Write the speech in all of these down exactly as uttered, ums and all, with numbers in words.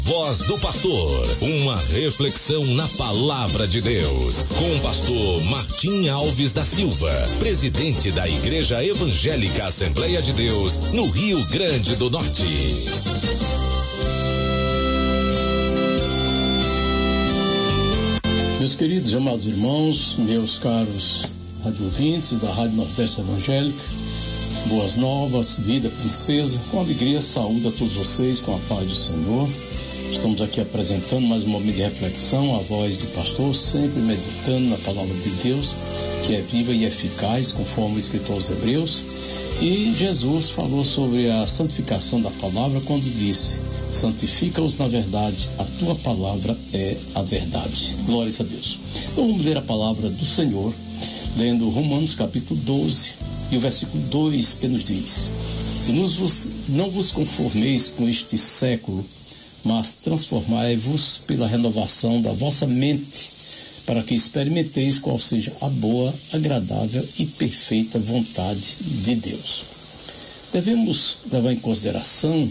Voz do Pastor, uma reflexão na palavra de Deus, com o pastor Martim Alves da Silva, presidente da Igreja Evangélica Assembleia de Deus, no Rio Grande do Norte. Meus queridos e amados irmãos, meus caros radiovintes da Rádio Nordeste Evangélica, boas novas, vida princesa, com alegria, saúde a todos vocês, com a paz do Senhor. Estamos aqui apresentando mais um momento de reflexão, a voz do pastor, sempre meditando na palavra de Deus, que é viva e eficaz, conforme o escritor aos Hebreus. E Jesus falou sobre a santificação da palavra quando disse: santifica-os na verdade, a tua palavra é a verdade. Glórias a Deus. Então vamos ler a palavra do Senhor, lendo Romanos capítulo doze e o versículo dois, que nos diz: e nos, não vos conformeis com este século, mas transformai-vos pela renovação da vossa mente, para que experimenteis qual seja a boa, agradável e perfeita vontade de Deus. Devemos levar em consideração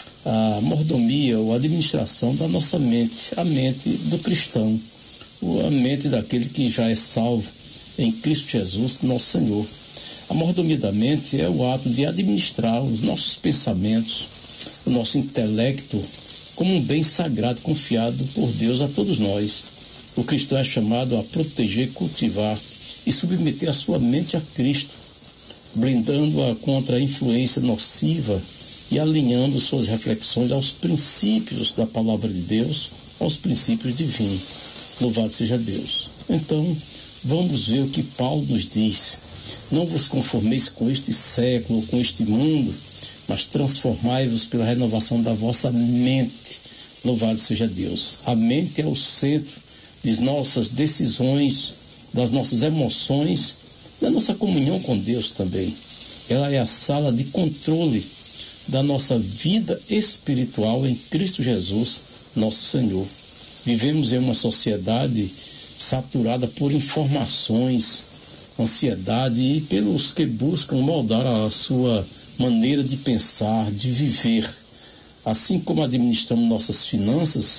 a mordomia ou a administração da nossa mente, a mente do cristão, ou a mente daquele que já é salvo em Cristo Jesus, nosso Senhor. A mordomia da mente é o ato de administrar os nossos pensamentos, o nosso intelecto, como um bem sagrado confiado por Deus a todos nós. O cristão é chamado a proteger, cultivar e submeter a sua mente a Cristo, blindando-a contra a influência nociva e alinhando suas reflexões aos princípios da palavra de Deus, aos princípios divinos. Louvado seja Deus. Então, vamos ver o que Paulo nos diz. Não vos conformeis com este século, com este mundo, mas transformai-vos pela renovação da vossa mente. Louvado seja Deus. A mente é o centro de nossas decisões, das nossas emoções, da nossa comunhão com Deus também. Ela é a sala de controle da nossa vida espiritual em Cristo Jesus, nosso Senhor. Vivemos em uma sociedade saturada por informações, ansiedade e pelos que buscam moldar a sua maneira de pensar, de viver. Assim como administramos nossas finanças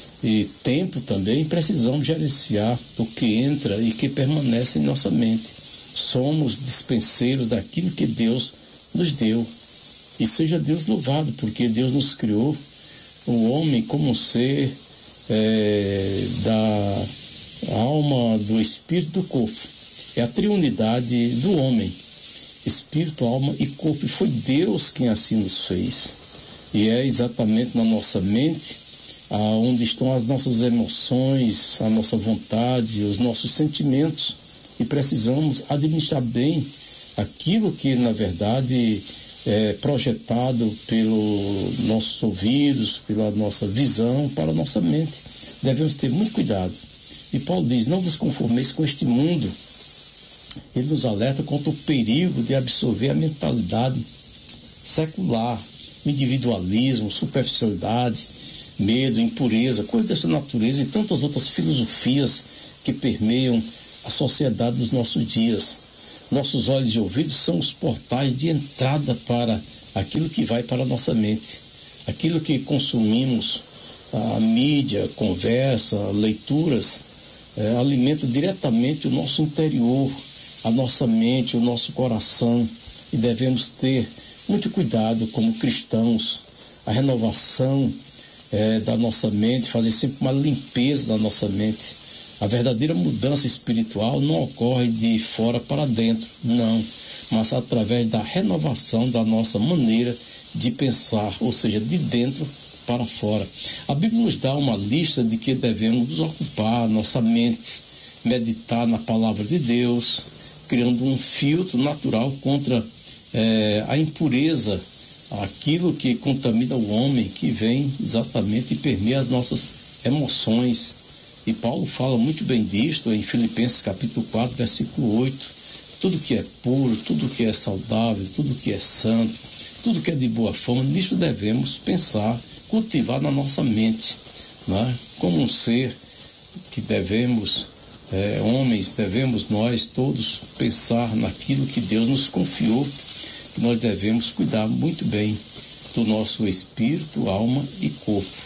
e tempo também, precisamos gerenciar o que entra e que permanece em nossa mente. Somos dispenseiros daquilo que Deus nos deu. E seja Deus louvado, porque Deus nos criou o homem como um ser é, da alma, do espírito, do corpo. É a triunidade do homem, espírito, alma e corpo. E foi Deus quem assim nos fez. E é exatamente na nossa mente onde estão as nossas emoções, a nossa vontade, os nossos sentimentos. E precisamos administrar bem aquilo que, na verdade, é projetado pelos nossos ouvidos, pela nossa visão, para a nossa mente. Devemos ter muito cuidado. E Paulo diz: não vos conformeis com este mundo. Ele nos alerta contra o perigo de absorver a mentalidade secular, o individualismo, superficialidade, medo, impureza, coisas dessa natureza e tantas outras filosofias que permeiam a sociedade dos nossos dias. Nossos olhos e ouvidos são os portais de entrada para aquilo que vai para a nossa mente. Aquilo que consumimos, a mídia, conversa, leituras, é, alimenta diretamente o nosso interior, a nossa mente, o nosso coração, e devemos ter muito cuidado como cristãos, a renovação é, da nossa mente, fazer sempre uma limpeza da nossa mente. A verdadeira mudança espiritual não ocorre de fora para dentro, não, mas através da renovação da nossa maneira de pensar, ou seja, de dentro para fora. A Bíblia nos dá uma lista de que devemos nos ocupar nossa mente, meditar na palavra de Deus, criando um filtro natural contra é, a impureza, aquilo que contamina o homem, que vem exatamente e permeia as nossas emoções. E Paulo fala muito bem disto em Filipenses capítulo quatro, versículo oito. Tudo que é puro, tudo que é saudável, tudo que é santo, tudo que é de boa fama, nisso devemos pensar, cultivar na nossa mente, né? Como um ser que devemos, é, homens, devemos nós todos pensar naquilo que Deus nos confiou, que nós devemos cuidar muito bem do nosso espírito, alma e corpo.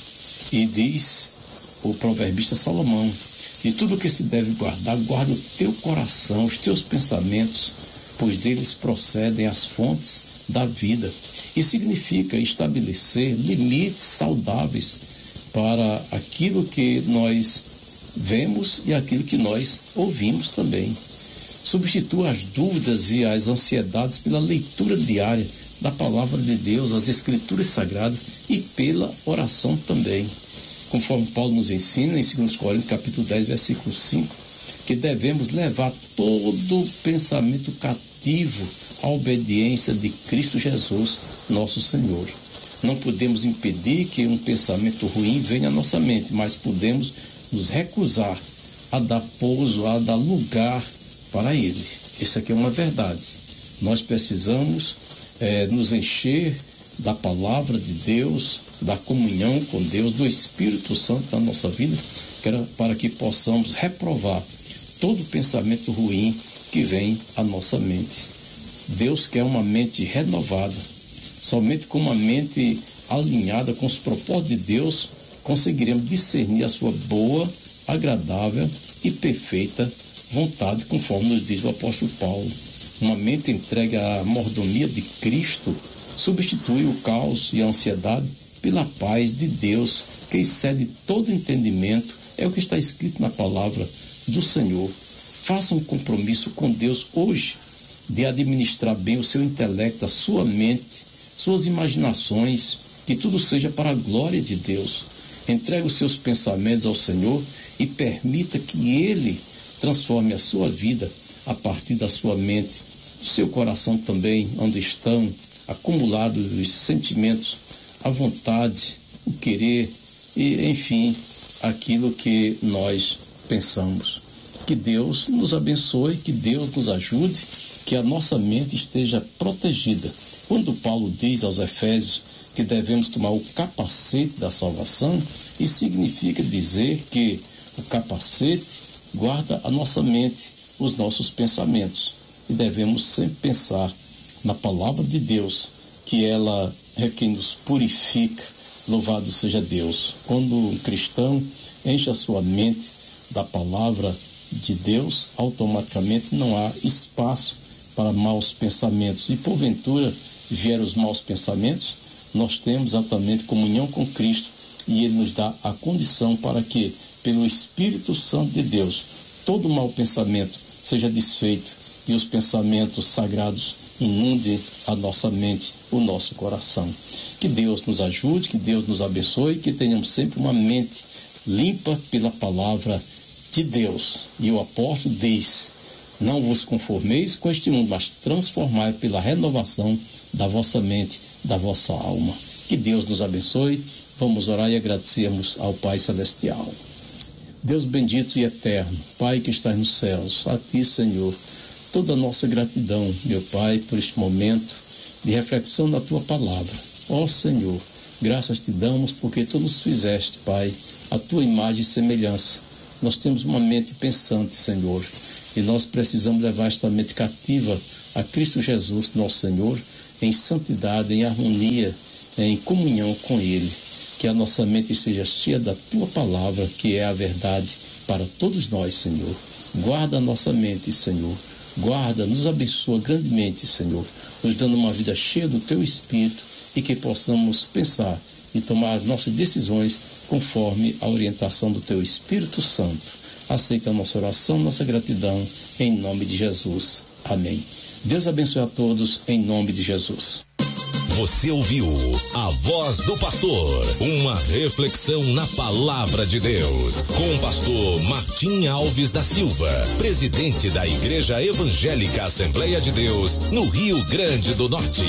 E diz o proverbista Salomão: de tudo que se deve guardar, guarda o teu coração, os teus pensamentos, pois deles procedem as fontes da vida. E significa estabelecer limites saudáveis para aquilo que nós vemos e aquilo que nós ouvimos também. Substitua as dúvidas e as ansiedades pela leitura diária da palavra de Deus, as escrituras sagradas e pela oração também. Conforme Paulo nos ensina em dois Coríntios capítulo dez, versículo cinco, que devemos levar todo pensamento cativo à obediência de Cristo Jesus, nosso Senhor. Não podemos impedir que um pensamento ruim venha à nossa mente, mas podemos nos recusar a dar pouso, a dar lugar para ele. Isso aqui é uma verdade. Nós precisamos é, nos encher da palavra de Deus, da comunhão com Deus, do Espírito Santo na nossa vida, para que possamos reprovar todo pensamento ruim que vem à nossa mente. Deus quer uma mente renovada. Somente com uma mente alinhada com os propósitos de Deus conseguiremos discernir a sua boa, agradável e perfeita vontade, conforme nos diz o apóstolo Paulo. Uma mente entregue à mordomia de Cristo substitui o caos e a ansiedade pela paz de Deus, que excede todo entendimento. É o que está escrito na palavra do Senhor. Faça um compromisso com Deus hoje de administrar bem o seu intelecto, a sua mente, suas imaginações, que tudo seja para a glória de Deus. Entregue os seus pensamentos ao Senhor e permita que Ele transforme a sua vida a partir da sua mente, o seu coração também, onde estão acumulados os sentimentos, a vontade, o querer e, enfim, aquilo que nós pensamos. Que Deus nos abençoe, que Deus nos ajude, que a nossa mente esteja protegida. Quando Paulo diz aos Efésios que devemos tomar o capacete da salvação, isso significa dizer que o capacete guarda a nossa mente, os nossos pensamentos. E devemos sempre pensar na palavra de Deus, que ela é quem nos purifica. Louvado seja Deus. Quando um cristão enche a sua mente da palavra de Deus, automaticamente não há espaço para maus pensamentos. E porventura vieram os maus pensamentos, nós temos exatamente comunhão com Cristo e Ele nos dá a condição para que, pelo Espírito Santo de Deus, todo mau pensamento seja desfeito e os pensamentos sagrados inundem a nossa mente, o nosso coração. Que Deus nos ajude, que Deus nos abençoe, que tenhamos sempre uma mente limpa pela palavra de Deus. E o apóstolo diz: não vos conformeis com este mundo, mas transformai pela renovação da vossa mente, da vossa alma. Que Deus nos abençoe. Vamos orar e agradecermos ao Pai Celestial. Deus bendito e eterno, Pai que estás nos céus, a Ti, Senhor, toda a nossa gratidão, meu Pai, por este momento de reflexão na Tua palavra. Ó Senhor, graças te damos porque Tu nos fizeste, Pai, a Tua imagem e semelhança. Nós temos uma mente pensante, Senhor, e nós precisamos levar esta mente cativa a Cristo Jesus, nosso Senhor, em santidade, em harmonia, em comunhão com Ele. Que a nossa mente esteja cheia da Tua palavra, que é a verdade para todos nós, Senhor. Guarda a nossa mente, Senhor. Guarda, nos abençoa grandemente, Senhor, nos dando uma vida cheia do Teu Espírito e que possamos pensar e tomar as nossas decisões conforme a orientação do Teu Espírito Santo. Aceita a nossa oração, nossa gratidão, em nome de Jesus. Amém. Deus abençoe a todos, em nome de Jesus. Você ouviu a Voz do Pastor, uma reflexão na Palavra de Deus, com o pastor Martim Alves da Silva, presidente da Igreja Evangélica Assembleia de Deus, no Rio Grande do Norte.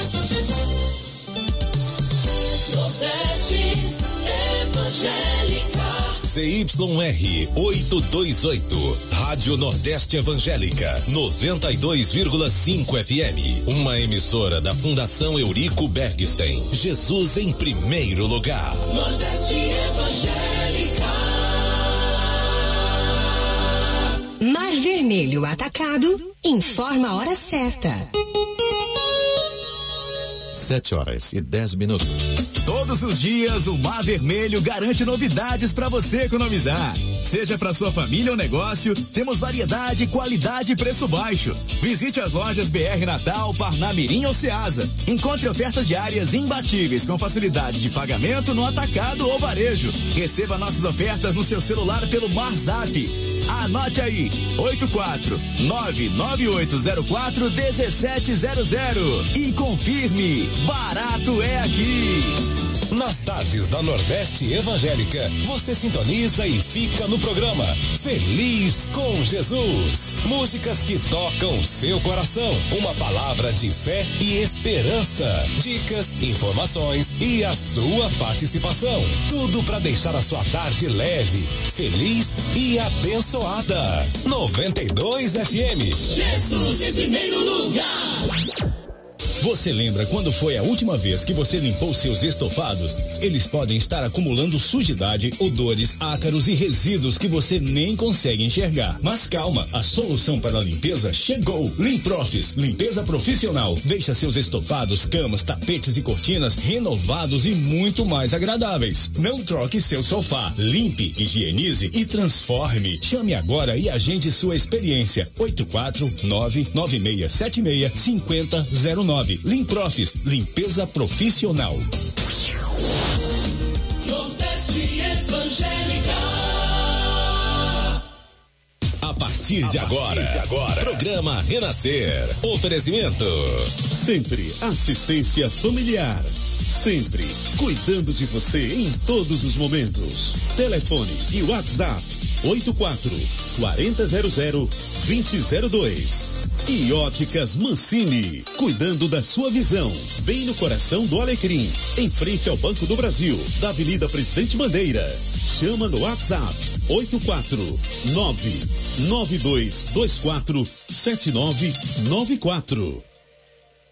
Nordeste Evangélica. C Y R oitocentos e vinte e oito, Rádio Nordeste Evangélica, noventa e dois vírgula cinco F M, uma emissora da Fundação Eurico Bergstein. Jesus em primeiro lugar. Nordeste Evangélica. Mar Vermelho Atacado informa a hora certa. Sete horas e dez minutos. Todo Todos os dias, o Mar Vermelho garante novidades para você economizar. Seja para sua família ou negócio, temos variedade, qualidade e preço baixo. Visite as lojas B R Natal, Parnamirim ou Ceasa. Encontre ofertas diárias imbatíveis com facilidade de pagamento no atacado ou varejo. Receba nossas ofertas no seu celular pelo MarZap. Anote aí, oito quatro nove nove oito zero quatro um sete zero zero e confirme, barato é aqui. Nas tardes da Nordeste Evangélica, você sintoniza e fica no programa Feliz com Jesus. Músicas que tocam seu coração. Uma palavra de fé e esperança. Dicas, informações e a sua participação. Tudo para deixar a sua tarde leve, feliz e abençoada. noventa e dois F M. Jesus em primeiro lugar. Você lembra quando foi a última vez que você limpou seus estofados? Eles podem estar acumulando sujidade, odores, ácaros e resíduos que você nem consegue enxergar. Mas calma, a solução para a limpeza chegou. Limprofis, limpeza profissional. Deixa seus estofados, camas, tapetes e cortinas renovados e muito mais agradáveis. Não troque seu sofá. Limpe, higienize e transforme. Chame agora e agende sua experiência. oito quatro nove nove seis sete seis cinco zero zero nove. Limprofis, limpeza profissional. Nordeste Evangélica. A partir de agora, de agora, programa Renascer. Oferecimento. Sempre assistência familiar. Sempre cuidando de você em todos os momentos. Telefone e WhatsApp oito quatro quatro zero zero dois zero zero dois. E Óticas Mancini, cuidando da sua visão, bem no coração do Alecrim, em frente ao Banco do Brasil, da Avenida Presidente Bandeira. Chama no WhatsApp oito quatro nove nove dois dois quatro sete nove nove quatro.